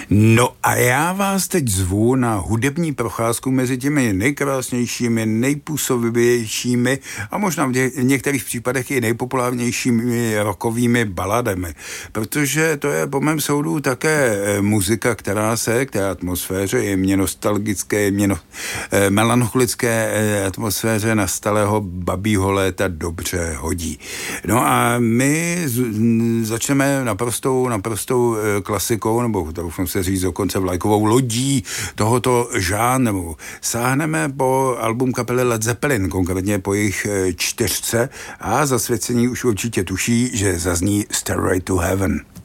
No a já vás teď zvu na hudební procházku mezi těmi nejkrásnějšími, nejpůsobivějšími a možná v některých případech i nejpopulárnějšími rockovými baladami. Protože to je po mém soudu také muzika, která se k té atmosféře, jemně nostalgické, jemně melancholické atmosféře nastalého babího léta dobře hodí. No a my začneme naprostou klasikou, nebo doufám se říct dokonce vlajkovou lodí tohoto žánru. Sáhneme po album kapely Led Zeppelin, konkrétně po jejich 4 a zasvěcení už určitě tuší, že zazní Stairway to Heaven.